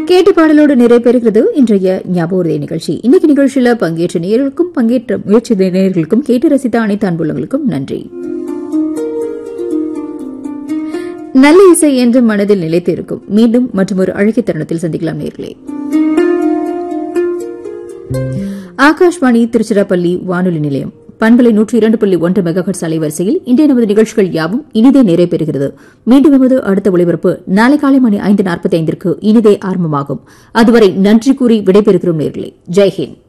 கேட்டு பாடலோடு நிறைவேறுகிறது இன்றைய ஞாபக நிகழ்ச்சி. இன்னைக்கு நிகழ்ச்சியில பங்கேற்ற நேயர்களுக்கும் பங்கேற்ற முயற்சி நேயர்களுக்கும் கேட்டு ரசித்த அனைத்து அன்புள்ளங்களுக்கும் நன்றி. நல்ல இசை என்று மனதில் நிலைத்து இருக்கும். மீண்டும் மற்றொரு அழகிய தருணத்தில் சந்திக்கலாம் நேயர்களே. ஆகாஷ்வாணி திருச்சிராப்பள்ளி வானொலி நிலையம் பண்பலை 102.1 மெகாஹெர்ட்ஸ் அலைவரிசையில் இன்றைய நமது நிகழ்ச்சிகள் யாவும் இனிதே நிறைவேறுகிறது. மீண்டும் நமது அடுத்த ஒளிபரப்பு நாளை காலை மணி 5:45 இனிதே ஆரம்பமாகும். அதுவரை நன்றி கூறி விடைபெறுகிறோம் நேயர்களே. ஜெய்ஹிந்த்.